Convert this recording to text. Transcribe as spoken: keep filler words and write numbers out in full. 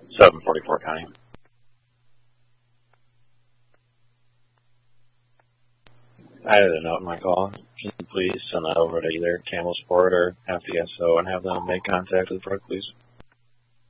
seven forty-four County. I had a note in my call. Can you please send that over to either Camel Sport or F D S O and have them make contact with Brooke, please?